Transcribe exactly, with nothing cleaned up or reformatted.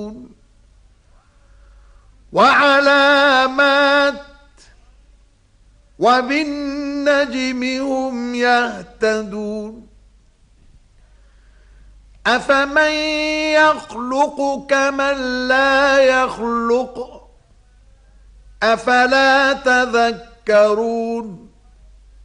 وعلامات وبالنجم هم يهتدون أفمن يخلق كمن لا يخلق أفلا تذكرون